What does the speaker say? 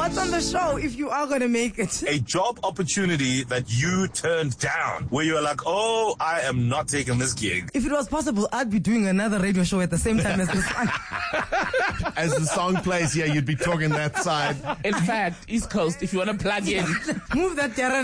What's on the show if you are going to make it? A job opportunity that you turned down, where you were like, oh, I am not taking this gig. If it was possible, I'd be doing another radio show at the same time as this one. As the song plays here, you'd be talking that side. In fact, East Coast, if you want to plug in. Move that Darren